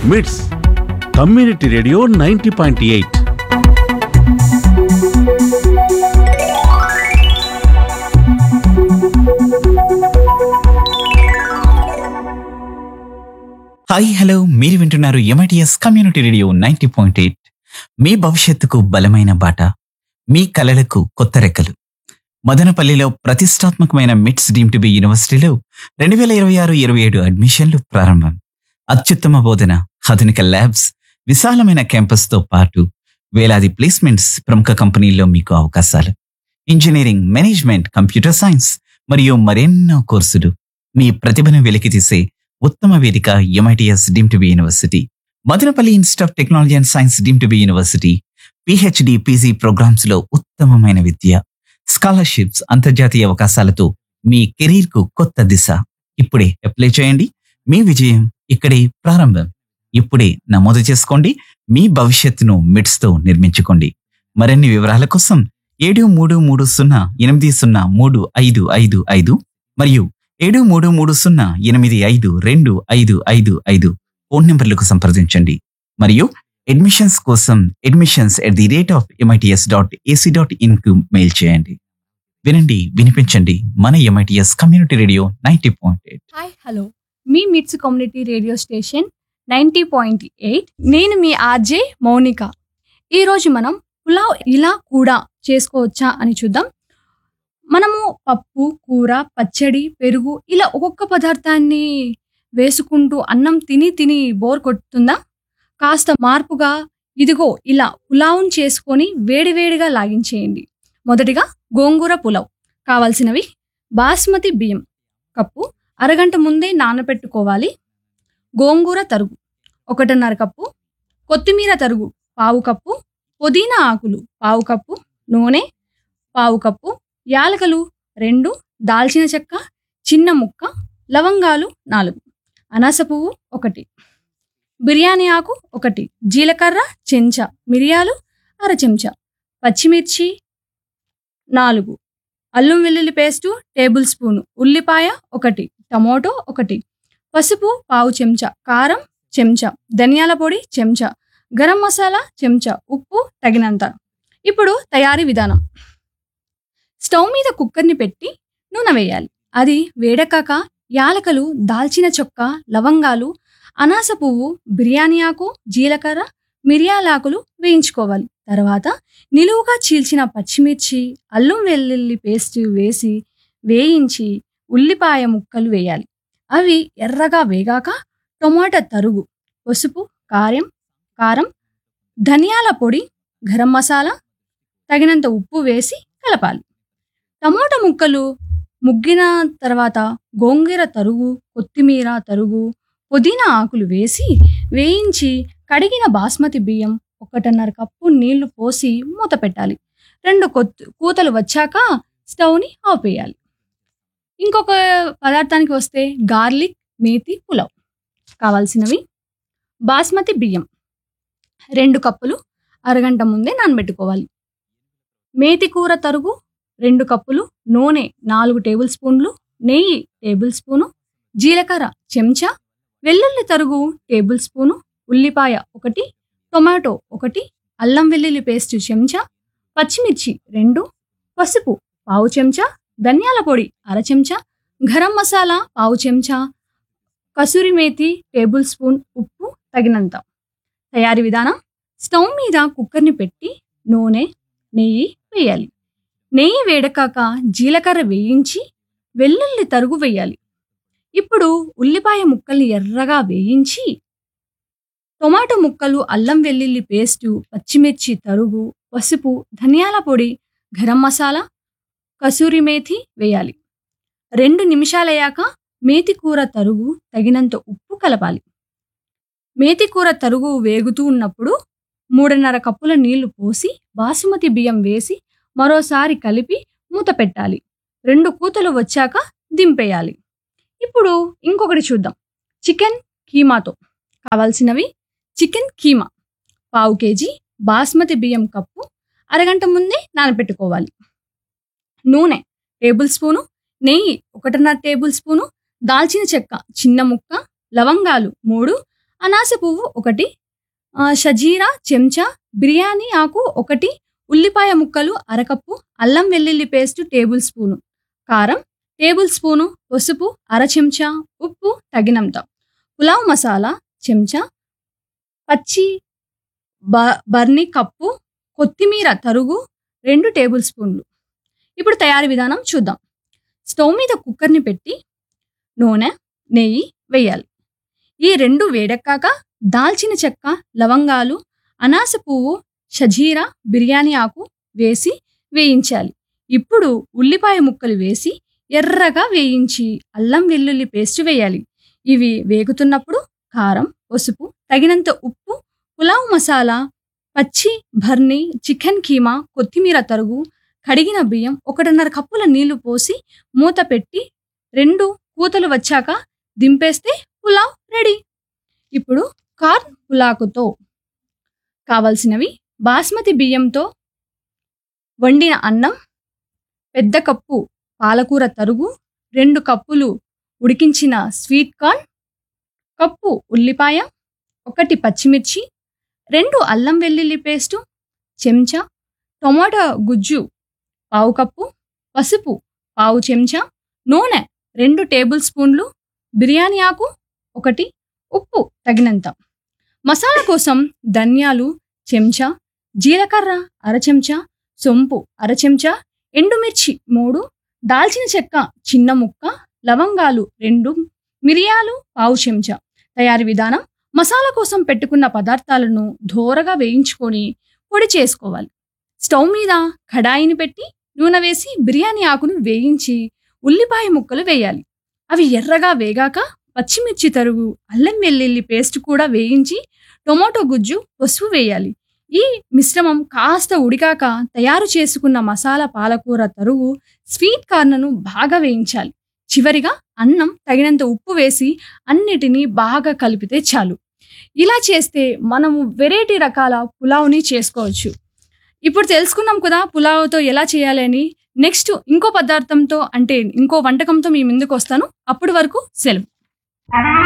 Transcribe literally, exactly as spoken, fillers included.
మిట్స్ community radio ninety point eight. Hi hello, మీరు వింటున్నారు MITS community radio ninety point eight. మీ భవిష్యత్తుకు బలమైన బాట, మీ కలలకు కొత్త రెక్కలు. మదనపల్లిలో ప్రతిష్టాత్మకమైన మిట్స్ డీమ్ టు బి యూనివర్సిటీలో రెండు వేల ఇరవై ఆరు ఇరవై ఏడు అడ్మిషన్లు ప్రారంభం. అత్యుత్తమ బోధన, ఆధునిక ల్యాబ్స్, విశాలమైన క్యాంపస్తో పాటు వేలాది ప్లేస్మెంట్స్, ప్రముఖ కంపెనీల్లో మీకు అవకాశాలు. ఇంజనీరింగ్, మేనేజ్మెంట్, కంప్యూటర్ సైన్స్ మరియు మరెన్నో కోర్సులు. మీ ప్రతిభను వెలికితీసే ఉత్తమ వేదిక MITS deem to be university. Madanapalle institute of technology and science deem to be university. PhD, PG programmes లో ఉత్తమమైన విద్య, స్కాలర్షిప్స్, అంతర్జాతీయ అవకాశాలతో మీ కెరీర్ కు కొత్త దిశ. ఇప్పుడే అప్లై చేయండి. మీ విజయం ఇక్కడే ప్రారంభం. ఇప్పుడే నమోదు చేసుకోండి. మీ భవిష్యత్తును మిట్స్ తో నిర్మించుకోండి. మరిన్ని వివరాల కోసం ఏడు మూడు మూడు సున్నా ఎనిమిది సున్నా మూడు ఐదు ఐదు ఐదు మరియు ఏడు మూడు మూడు సున్నా ఎనిమిది ఐదు రెండు ఐదు ఐదు ఐదు ఫోన్ నెంబర్లకు సంప్రదించండి. మరియు అడ్మిషన్స్ కోసం admissions at the rate of MITS dot AC dot in కు మెయిల్ చేయండి. వినండి, వినిపించండి. మన MITS community radio ninety point eight. Hi hello, మీ మిట్స్ community radio station ninety point eight. నేను మీ ఆర్జే మౌనిక. ఈరోజు మనం పులావ్ ఇలా కూడా చేసుకోవచ్చా అని చూద్దాం. మనము పప్పు, కూర, పచ్చడి, పెరుగు ఇలా ఒక్కొక్క పదార్థాన్ని వేసుకుంటూ అన్నం తిని తిని బోర్ కొడుతుందా? కాస్త మార్పుగా ఇదిగో ఇలా పులావ్ను చేసుకొని వేడివేడిగా లాగించేయండి. మొదటిగా గోంగూర పులావ్. కావాల్సినవి: బాస్మతి బియ్యం కప్పు, అరగంట ముందే నానబెట్టుకోవాలి. గోంగూర తరుగు ఒకటిన్నర కప్పు, కొత్తిమీర తరుగు పావు కప్పు, పుదీనా ఆకులు పావు కప్పు, నూనె పావు కప్పు, యాలకులు రెండు, దాల్చిన చెక్క చిన్న ముక్క, లవంగాలు నాలుగు, అనాస పువ్వు ఒకటి, బిర్యానీ ఆకు ఒకటి, జీలకర్ర చెంచా, మిరియాలు అర చెంచా, పచ్చిమిర్చి నాలుగు, అల్లం వెల్లుల్లి పేస్టు టేబుల్ స్పూను, ఉల్లిపాయ ఒకటి, టమోటో ఒకటి, పసుపు పావు చెంచా, కారం చెంచా, ధనియాల పొడి చెంచా, గరం మసాలా చెంచా, ఉప్పు తగినంత. ఇప్పుడు తయారీ విధానం: స్టవ్ మీద కుక్కర్ని పెట్టి నూనె వేయాలి. అది వేడెక్కాక యాలకలు, దాల్చిన చెక్క, లవంగాలు, అనాస పువ్వు, బిర్యానీ ఆకు, జీలకర్ర, మిరియాలాకులు వేయించుకోవాలి. తర్వాత నిలువుగా చీల్చిన పచ్చిమిర్చి, అల్లం వెల్లుల్లి పేస్ట్ వేసి వేయించి ఉల్లిపాయ ముక్కలు వేయాలి. అవి ఎర్రగా వేగాక టొమాటో తరుగు, పసుపు, కారం కారం ధనియాల పొడి, గరం మసాలా, తగినంత ఉప్పు వేసి కలపాలి. టమోటా ముక్కలు ముగ్గిన తర్వాత గోంగూర తరుగు, కొత్తిమీర తరుగు, పుదీనా ఆకులు వేసి వేయించి కడిగిన బాస్మతి బియ్యం ఒకటిన్నర కప్పు నీళ్లు పోసి మూత పెట్టాలి. రెండు కొత్తు కూతలు వచ్చాక స్టవ్ని ఆపేయాలి. ఇంకొక పదార్థానికి వస్తే గార్లిక్ మేతి పులావ్. కావాల్సినవి: బాస్మతి బియ్యం రెండు కప్పులు, అరగంట ముందే నానబెట్టుకోవాలి. మేతి కూర తరుగు రెండు కప్పులు, నూనె నాలుగు టేబుల్ స్పూన్లు, నెయ్యి టేబుల్ స్పూను, జీలకర్ర చెంచా, వెల్లుల్లి తరుగు టేబుల్ స్పూను, ఉల్లిపాయ ఒకటి, టొమాటో ఒకటి, అల్లం వెల్లుల్లి పేస్ట్ చెంచా, పచ్చిమిర్చి రెండు, పసుపు పావు చెంచా, ధనియాల పొడి అర చెంచా, గరం మసాలా పావు చెంచా, కసూరి మేతి టేబుల్ స్పూన్, ఉప్పు తగినంత. తయారీ విధానం: స్టవ్ మీద కుక్కర్ని పెట్టి నూనె, నెయ్యి వేయాలి. నెయ్యి వేడకాక జీలకర్ర వేయించి వెల్లుల్లి తరుగు వేయాలి. ఇప్పుడు ఉల్లిపాయ ముక్కల్ని ఎర్రగా వేయించి టొమాటో ముక్కలు, అల్లం వెల్లుల్లి పేస్టు, పచ్చిమిర్చి తరుగు, పసుపు, ధనియాల పొడి, గరం మసాలా, కసూరి మేతి వేయాలి. రెండు నిమిషాలయ్యాక మేతి కూర తరుగు, తగినంత ఉప్పు కలపాలి. మేతి కూర తరుగు వేగుతూ ఉన్నప్పుడు మూడున్నర కప్పుల నీళ్లు పోసి బాసుమతి బియ్యం వేసి మరోసారి కలిపి మూత పెట్టాలి. రెండు కూతలు వచ్చాక దింపేయాలి. ఇప్పుడు ఇంకొకటి చూద్దాం: చికెన్ కీమాతో. కావాల్సినవి: చికెన్ కీమా పావు కేజీ, బాస్మతి బియ్యం కప్పు, అరగంట ముందే నానబెట్టుకోవాలి. నూనె టేబుల్ స్పూను, నెయ్యి ఒకటిన్నర టేబుల్ స్పూను, దాల్చిన చెక్క చిన్న ముక్క, లవంగాలు మూడు, అనాస పువ్వు ఒకటి, ఆ, షజీరా చెంచా, బిర్యానీ ఆకు ఒకటి, ఉల్లిపాయ ముక్కలు అరకప్పు, అల్లం వెల్లుల్లి పేస్ట్ టేబుల్ స్పూను, కారం టేబుల్ స్పూను, పసుపు అర చెంచా, ఉప్పు తగినంత, పులావ్ మసాలా చెంచా, పచ్చి బ బర్నీ కప్పు, కొత్తిమీర తరుగు రెండు టేబుల్ స్పూన్లు. ఇప్పుడు తయారీ విధానం చూద్దాం. స్టవ్ మీద కుక్కర్ని పెట్టి నూనె నెయ్యి వేయాలి. ఈ రెండు వేడెక్కాక దాల్చిన చెక్క, లవంగాలు, అనాస పువ్వు, షజీరా, బిర్యానీ ఆకు వేసి వేయించాలి. ఇప్పుడు ఉల్లిపాయ ముక్కలు వేసి ఎర్రగా వేయించి అల్లం వెల్లుల్లి పేస్ట్ వేయాలి. ఇవి వేగుతున్నప్పుడు కారం, పసుపు, తగినంత ఉప్పు, పులావ్ మసాలా, పచ్చి బర్నీ, చికెన్ కీమా, కొత్తిమీర తరుగు, కడిగిన బియ్యం, ఒకటిన్నర కప్పుల నీళ్లు పోసి మూత పెట్టి రెండు కూతలు వచ్చాక దింపేస్తే పులావ్ రెడీ. ఇప్పుడు కార్న్ పులాకుతో కావలసినవి: బాస్మతి బియ్యంతో వండిన అన్నం, పెద్ద కప్పు పాలకూర తరుగు, రెండు కప్పులు ఉడికించిన స్వీట్ కార్న్, కప్పు ఉల్లిపాయ, ఒకటి పచ్చిమిర్చి, రెండు అల్లం వెల్లుల్లి పేస్టు, చెంచా టొమాటో గుజ్జు పావు కప్పు, పసుపు పావు చెంచా, నూనె రెండు టేబుల్ స్పూన్లు, బిర్యానీ ఆకు ఒకటి, ఉప్పు తగినంత. మసాలా కోసం ధనియాలు చెంచా, జీలకర్ర అర చెంచా, సొంపు అర చెంచా, ఎండుమిర్చి మూడు, దాల్చిన చెక్క చిన్న ముక్క, లవంగాలు రెండు, మిరియాలు పావు చెంచా. తయారీ విధానం: మసాలా కోసం పెట్టుకున్న పదార్థాలను దోరగా వేయించుకొని పొడి చేసుకోవాలి. స్టవ్ మీద కడాయిని పెట్టి నూనె వేసి బిర్యానీ ఆకును వేయించి ఉల్లిపాయ ముక్కలు వేయాలి. అవి ఎర్రగా వేగాక పచ్చిమిర్చి తరుగు, అల్లం వెల్లుల్లి పేస్ట్ కూడా వేయించి టొమాటో గుజ్జు, పసుపు వేయాలి. ఈ మిశ్రమం కాస్త ఉడికాక తయారు చేసుకున్న మసాలా పాలకూర తరుగు, స్వీట్ కార్న్ను బాగా వేయించాలి. చివరిగా అన్నం, తగినంత ఉప్పు వేసి అన్నిటినీ బాగా కలిపితే చాలు. ఇలా చేస్తే మనము వెరైటీ రకాల పులావ్ని చేసుకోవచ్చు. ఇప్పుడు తెలుసుకున్నాం కదా పులావ్తో ఎలా చేయాలని. నెక్స్ట్ ఇంకో పదార్థంతో అంటే ఇంకో వంటకంతో మీ ముందుకు వస్తాను. అప్పటి వరకు సెలవు.